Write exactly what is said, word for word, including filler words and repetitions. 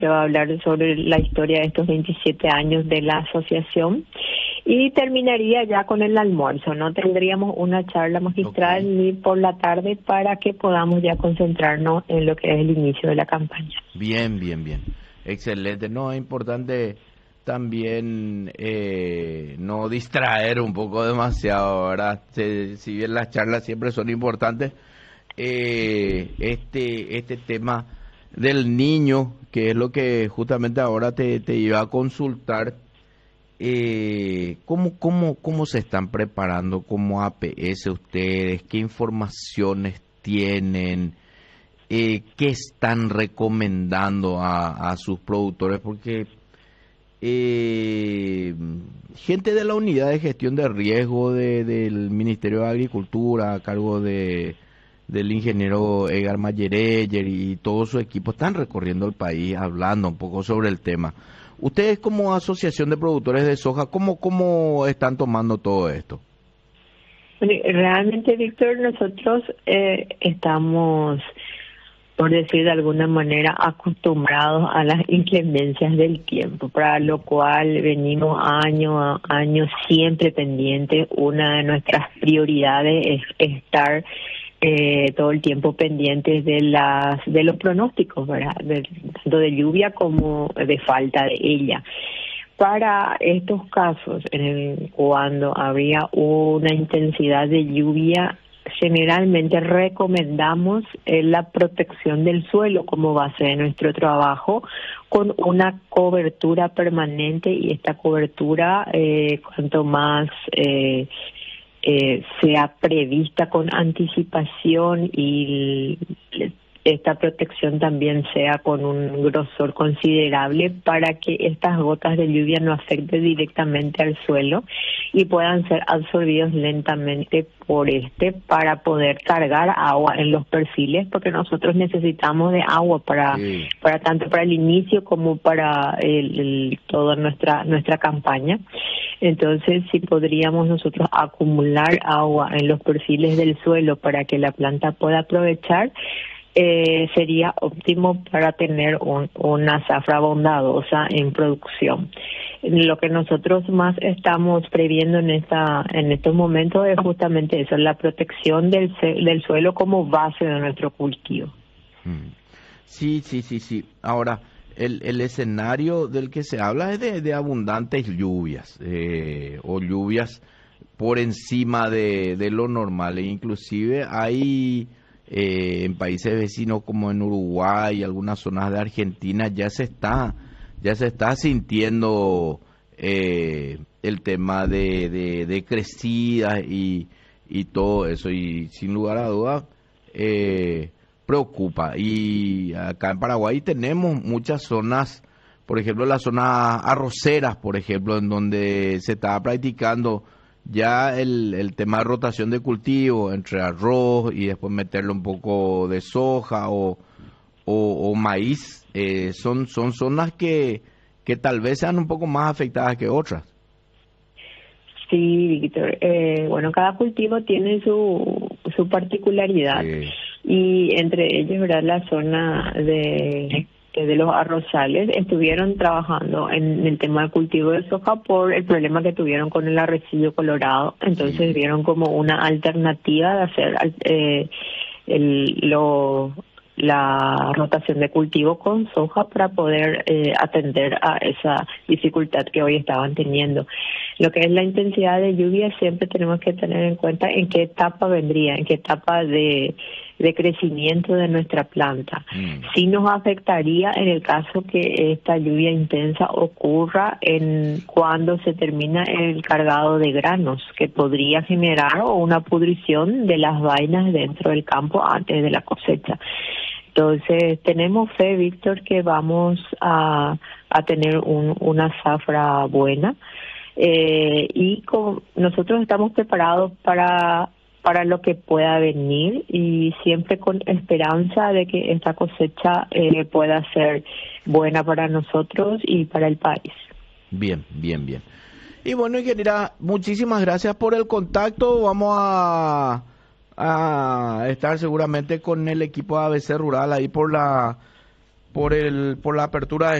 que va a hablar sobre la historia de estos veintisiete años de la asociación. Y terminaría ya con el almuerzo. No tendríamos una charla magistral Okay. ni por la tarde para que podamos ya concentrarnos en lo que es el inicio de la campaña. Bien, bien, bien. Excelente. No, es importante también eh, no distraer un poco demasiado, ¿verdad? Se- si bien las charlas siempre son importantes, eh, este, este tema del niño, que es lo que justamente ahora te, te iba a consultar, eh, ¿cómo, cómo, cómo se están preparando como A P S ustedes? ¿Qué informaciones tienen? Eh, ¿qué están recomendando a, a sus productores? Porque eh, gente de la unidad de gestión de riesgo de, del Ministerio de Agricultura, a cargo de del ingeniero Edgar Mayereyer y todo su equipo, están recorriendo el país hablando un poco sobre el tema. Ustedes como asociación de productores de soja, ¿cómo, cómo están tomando todo esto? Bueno, realmente, Víctor, nosotros eh, estamos, por decir de alguna manera, acostumbrados a las inclemencias del tiempo, para lo cual venimos año a año siempre pendientes. Una de nuestras prioridades es estar eh, todo el tiempo pendientes de las de los pronósticos, ¿verdad? De, tanto de lluvia como de falta de ella. Para estos casos, en el, cuando había una intensidad de lluvia, generalmente recomendamos eh, la protección del suelo como base de nuestro trabajo, con una cobertura permanente, y esta cobertura, eh, cuanto más eh, eh, sea prevista con anticipación, y l- esta protección también sea con un grosor considerable, para que estas gotas de lluvia no afecten directamente al suelo y puedan ser absorbidos lentamente por este, para poder cargar agua en los perfiles, porque nosotros necesitamos de agua para Sí. para tanto para el inicio como para el, el- toda nuestra nuestra campaña. Entonces, si podríamos nosotros acumular agua en los perfiles del suelo para que la planta pueda aprovechar, eh, sería óptimo para tener un, una zafra bondadosa en producción. Lo que nosotros más estamos previendo en esta en estos momentos es justamente eso, la protección del, se- del suelo como base de nuestro cultivo. Mm. Sí, sí, sí, sí. Ahora, el, el escenario del que se habla es de, de abundantes lluvias, eh, o lluvias por encima de, de lo normal. E inclusive hay eh, en países vecinos como en Uruguay y algunas zonas de Argentina ya se está, ya se está sintiendo eh, el tema de, de, de crecidas y, y todo eso. Y sin lugar a dudas, eh, preocupa. Y acá en Paraguay tenemos muchas zonas, por ejemplo, las zonas arroceras, por ejemplo, en donde se está practicando ya el, el tema de rotación de cultivo entre arroz y después meterle un poco de soja o, o, o maíz. Eh, son, son zonas que, que tal vez sean un poco más afectadas que otras. Sí, Víctor. Eh, bueno, cada cultivo tiene su, su particularidad, Sí. y entre ellos, ¿verdad?, la zona de, de los arrozales estuvieron trabajando en el tema de cultivo de soja por el problema que tuvieron con el arrecillo colorado. Entonces Sí. vieron como una alternativa de hacer eh, el, lo la rotación de cultivo con soja para poder eh, atender a esa dificultad que hoy estaban teniendo. Lo que es la intensidad de lluvia, siempre tenemos que tener en cuenta en qué etapa vendría, en qué etapa de, de crecimiento de nuestra planta. Mm. Sí nos afectaría en el caso que esta lluvia intensa ocurra en cuando se termina el cargado de granos, que podría generar una pudrición de las vainas dentro del campo antes de la cosecha. Entonces, tenemos fe, Víctor, que vamos a, a tener un, una zafra buena, eh, y con, nosotros estamos preparados para, para lo que pueda venir, y siempre con esperanza de que esta cosecha eh, pueda ser buena para nosotros y para el país. Bien, bien, bien. Y bueno, ingeniera, muchísimas gracias por el contacto. Vamos a, a estar seguramente con el equipo de A B C Rural ahí por la por el por la apertura de